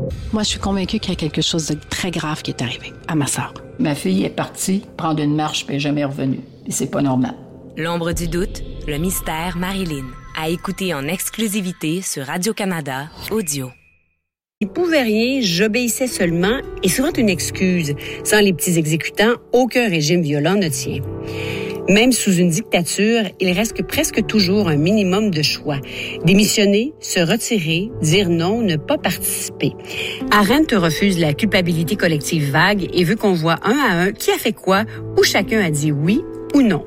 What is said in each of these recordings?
Moi, je suis convaincue qu'il y a quelque chose de très grave qui est arrivé à ma sœur. Ma fille est partie prendre une marche puis elle n'est jamais revenue. Et c'est pas normal. L'ombre du doute, le mystère Marilyn. À écouter en exclusivité sur Radio-Canada Audio. Il pouvait rien, j'obéissais seulement, et souvent une excuse. Sans les petits exécutants, aucun régime violent ne tient. Même sous une dictature, il reste presque toujours un minimum de choix. Démissionner, se retirer, dire non, ne pas participer. Arendt refuse la culpabilité collective vague et veut qu'on voit un à un qui a fait quoi, où chacun a dit oui ou non.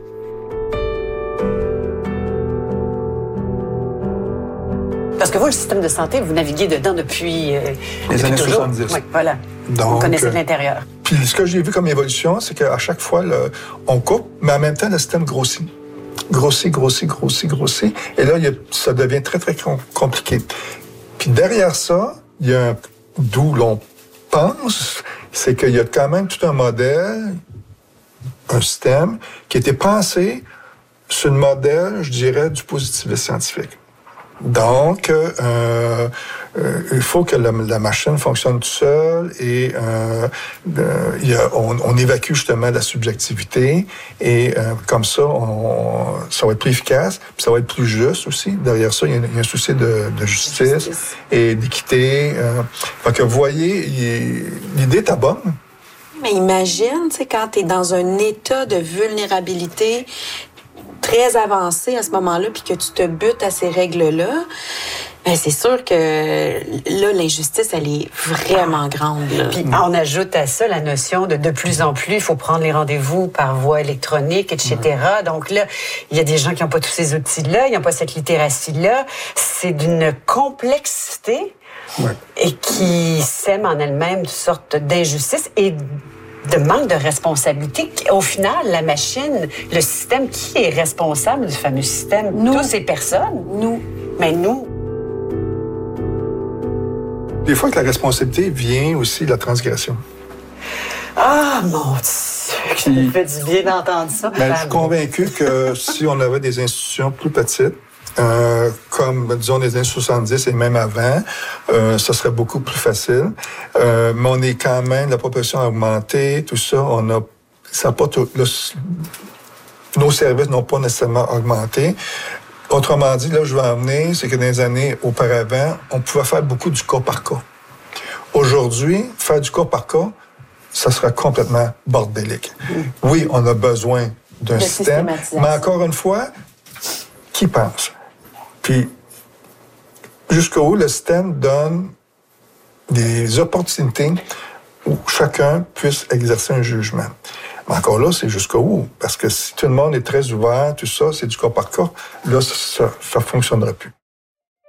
Parce que vous, le système de santé, vous naviguez dedans depuis les années toujours. 70. Oui, voilà. Donc, vous connaissez de l'intérieur. Puis ce que j'ai vu comme évolution, c'est qu'à chaque fois, on coupe, mais en même temps, le système grossit. Grossit. Et là, ça devient très, très compliqué. Puis derrière ça, il y a d'où l'on pense, c'est qu'il y a quand même tout un modèle, un système qui a été pensé sur le modèle, je dirais, du positivisme scientifique. Donc, il faut que la machine fonctionne toute seule et on évacue justement la subjectivité et comme ça, ça va être plus efficace, puis ça va être plus juste aussi. Derrière ça, il y a un souci de justice et d'équité. Fait que vous voyez, l'idée est bonne. Mais imagine, tu sais, quand tu es dans un état de vulnérabilité très avancé à ce moment-là, puis que tu te butes à ces règles-là, ben c'est sûr que là, l'injustice, elle est vraiment grande. Là. Puis on ajoute à ça la notion de plus en plus, il faut prendre les rendez-vous par voie électronique, etc. Donc là, il y a des gens qui n'ont pas tous ces outils-là, ils n'ont pas cette littératie-là. C'est d'une complexité et qui sème en elle-même une sorte d'injustice et de manque de responsabilité. Au final, la machine, le système, qui est responsable du fameux système? Nous. Toutes ces personnes? Nous. Mais nous. Des fois que la responsabilité vient aussi de la transgression. Ah, mon Dieu, ça me fait du bien d'entendre ça. Ben, je suis convaincu que si on avait des institutions plus petites, comme, disons, les années 70 et même avant, ça serait beaucoup plus facile. Mais on est quand même, la population a augmenté, tout ça, nos services n'ont pas nécessairement augmenté. Autrement dit, là où je veux en venir, c'est que dans les années auparavant, on pouvait faire beaucoup du cas par cas. Aujourd'hui, faire du cas par cas, ça sera complètement bordélique. Oui, on a besoin d'un système, mais encore une fois, qui pense? Puis, jusqu'où le système donne des opportunités où chacun puisse exercer un jugement. Mais encore là, c'est jusqu'où? Parce que si tout le monde est très ouvert, tout ça, c'est du cas par cas, là, ça ne fonctionnera plus.